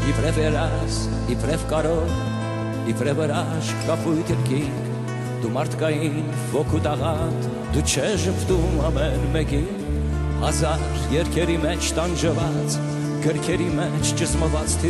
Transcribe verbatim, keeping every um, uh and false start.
իբրև երաս, իբրև կարոր, իբրև հրաշք կապույտ երկինք, դու մարդկային ոգու տաղատ, դու չես ժպտում ամեն մեկին, հազար երկերի մեջ տանջված, գրքերի մեջ ճզմված